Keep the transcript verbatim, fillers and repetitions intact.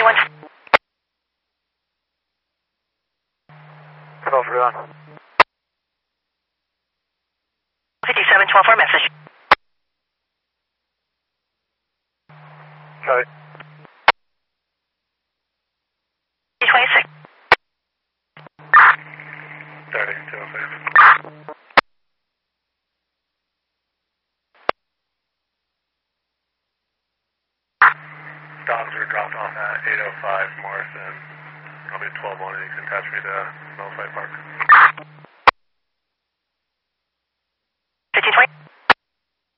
anyone? twelve for on. fifty-seven twelve for message. Copy. twenty-six. thirty, two oh five. Dogs were dropped off at eight oh five Morrison. I'll be twelve one and you can attach me to Millside Park.